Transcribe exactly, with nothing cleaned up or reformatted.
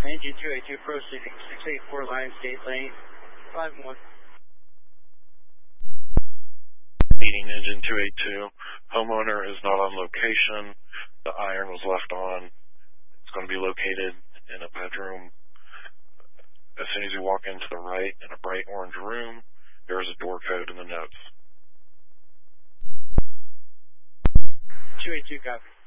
Engine two eight two, proceeding six eight four Lionsgate Lane, five one. Meeting engine two eight two. Homeowner is not on location. The iron was left on. It's going to be located in a bedroom. As soon as you walk into the right in a bright orange room, there is a door code in the notes. two eight two, copy.